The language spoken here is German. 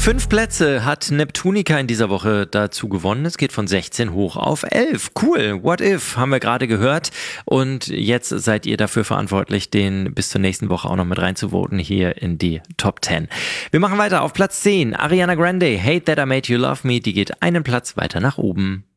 5 Plätze hat Neptunica in dieser Woche dazu gewonnen. Es geht von 16 hoch auf 11. Cool. What If haben wir gerade gehört. Und jetzt seid ihr dafür verantwortlich, den bis zur nächsten Woche auch noch mit reinzuvoten hier in die Top 10. Wir machen weiter auf Platz 10. Ariana Grande, Hate That I Made You Love Me. Die geht einen Platz weiter nach oben.